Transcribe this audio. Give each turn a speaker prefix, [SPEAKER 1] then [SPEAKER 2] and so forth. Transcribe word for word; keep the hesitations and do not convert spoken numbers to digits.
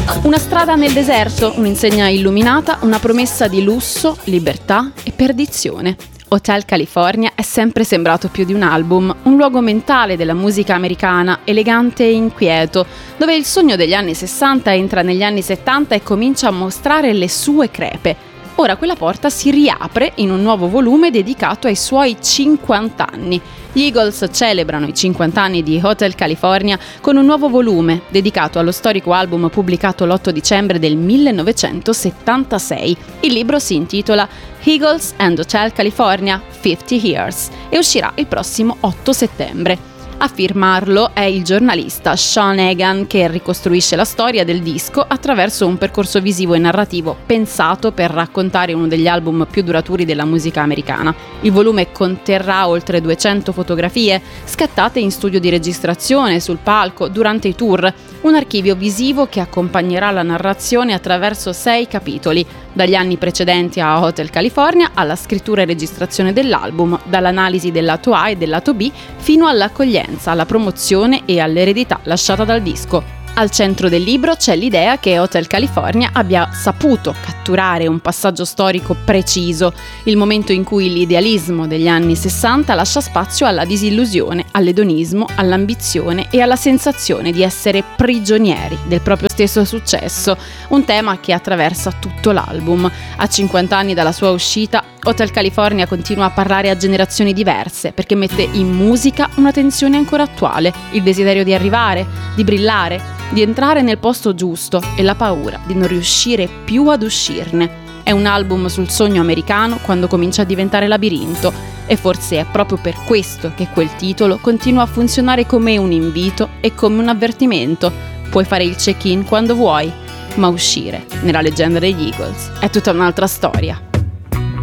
[SPEAKER 1] Una strada nel deserto, un'insegna illuminata, una promessa di lusso, libertà e perdizione. Hotel California è sempre sembrato più di un album, un luogo mentale della musica americana, elegante e inquieto, dove il sogno degli anni sessanta entra negli anni settanta e comincia a mostrare le sue crepe. Ora quella porta si riapre in un nuovo volume dedicato ai suoi cinquanta anni. Gli Eagles celebrano i cinquanta anni di Hotel California con un nuovo volume dedicato allo storico album pubblicato l'otto dicembre del millenovecentosettantasei. Il libro si intitola Eagles and Hotel California cinquanta Years e uscirà il prossimo otto settembre. A firmarlo è il giornalista Sean Egan, che ricostruisce la storia del disco attraverso un percorso visivo e narrativo pensato per raccontare uno degli album più duraturi della musica americana. Il volume conterrà oltre duecento fotografie scattate in studio di registrazione, sul palco, durante i tour, un archivio visivo che accompagnerà la narrazione attraverso sei capitoli, dagli anni precedenti a Hotel California alla scrittura e registrazione dell'album, dall'analisi del lato A e del lato B fino all'accoglienza, alla promozione e all'eredità lasciata dal disco. Al centro del libro c'è l'idea che Hotel California abbia saputo catturare un passaggio storico preciso, il momento in cui l'idealismo degli anni sessanta lascia spazio alla disillusione, all'edonismo, all'ambizione e alla sensazione di essere prigionieri del proprio stesso successo, un tema che attraversa tutto l'album. A cinquanta anni dalla sua uscita, Hotel California continua a parlare a generazioni diverse perché mette in musica una tensione ancora attuale, il desiderio di arrivare, di brillare, di entrare nel posto giusto e la paura di non riuscire più ad uscirne. È un album sul sogno americano quando comincia a diventare labirinto e forse è proprio per questo che quel titolo continua a funzionare come un invito e come un avvertimento. Puoi fare il check-in quando vuoi, ma uscire nella leggenda degli Eagles è tutta un'altra storia.